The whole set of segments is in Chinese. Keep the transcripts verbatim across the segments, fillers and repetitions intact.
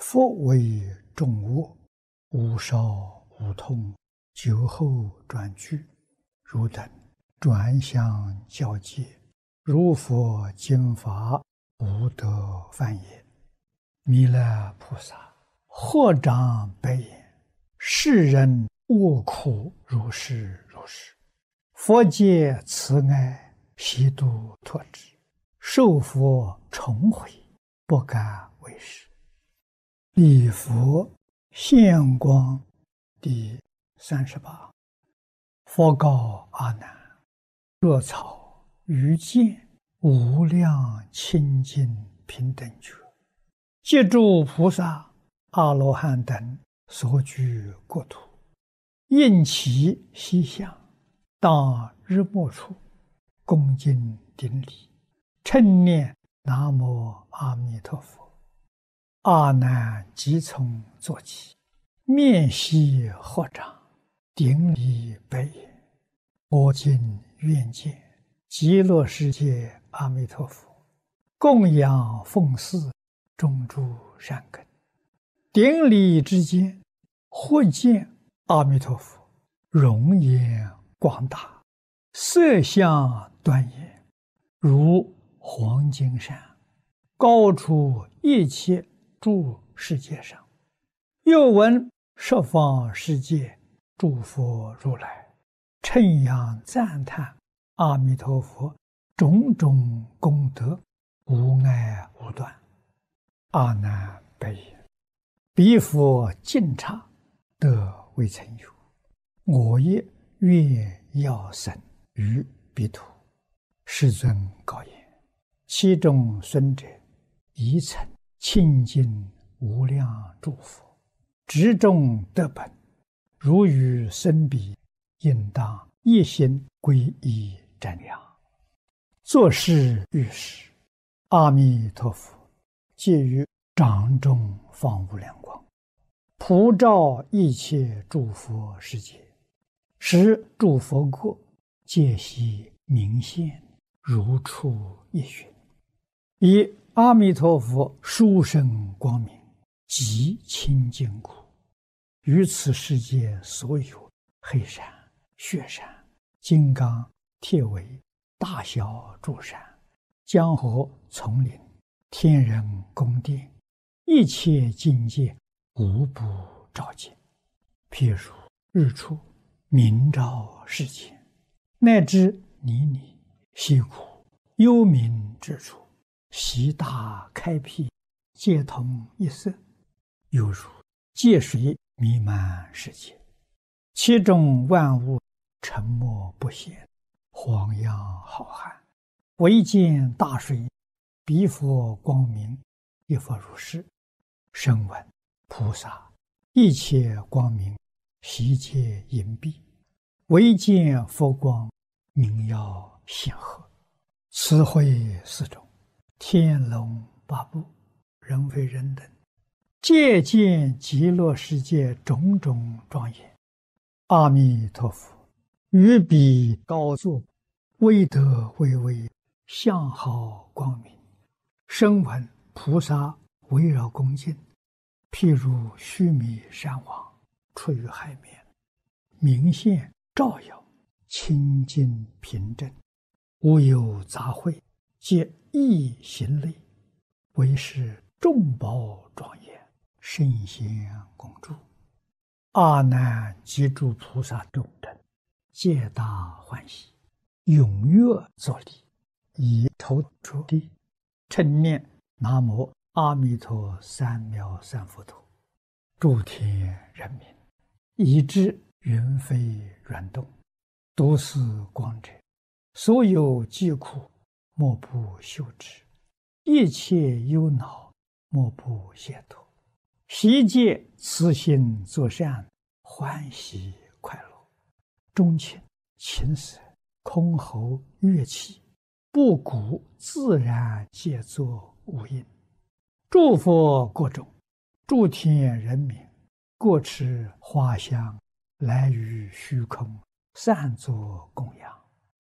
佛为众恶，无少无痛，酒后转句，汝等转相交接，如佛经法，无得犯也。弥勒菩萨合掌白言：世人恶苦如是如是，佛界慈爱，悉度脱之，受佛重回，不敢为是。礼佛现光第三十八。佛告阿难：若草于见无量清净平等觉，借诸菩萨阿罗汉等所居国土，应其西向，当日没处，恭敬顶礼，称念南无阿弥陀佛。阿难即从坐起，面悉合掌，顶礼白言：我今愿见极乐世界阿弥陀佛，供养奉祀种诸善根。顶礼之间，或见阿弥陀佛容颜广大，色相端严，如黄金山，高出一切诸世界上。又闻十方世界诸佛如来称扬赞叹阿弥陀佛种种功德，无碍无断。阿难白言：彼佛尽刹，得未曾有，我也愿要生于彼土。世尊告言：其中孙者，宜曾清净无量诸佛，执众得本，如与生彼，应当一心皈依瞻仰。作是遇时，阿弥陀佛借于掌中放无量光，普照一切诸佛世界，使诸佛国皆悉明现，如出一寻。以阿弥陀佛殊胜光明，极清净故，于此世界所有黑山、雪山、金刚、铁围、大小诸山、江河、丛林、天人宫殿，一切境界无不照见。譬如日出明照世间，乃至泥泞溪谷幽冥之处，悉大开辟，皆同一色，犹如界水弥漫世界，其中万物沉默不显，荒洋浩瀚，唯见大水，彼佛光明，亦复如是。声闻菩萨一切光明，悉皆隐蔽，唯见佛光，明耀显赫。此会四种，天龙八部，人非人等，皆见极乐世界种种庄严。阿弥陀佛于彼高坐，威德巍巍，相好光明。声闻菩萨围绕恭敬，譬如须弥山王出于海面，明现照耀，清净平正，无有杂秽，皆一行类，为是众宝庄严，圣贤恭祝。阿难及诸菩萨众等，皆大欢喜，踊跃作礼，以头着地，称念南无阿弥陀三藐三菩提。诸天人民，以知云飞软动，读是光者，所有疾苦，莫不休止；一切忧恼，莫不解脱。悉皆慈心作善，欢喜快乐。钟磬、琴瑟、箜篌、乐器，布谷自然皆作无应。诸佛国中，诸天人民，各持花香，来于虚空，散作供养。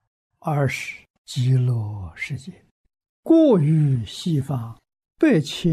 二是极乐世界，过于西方百千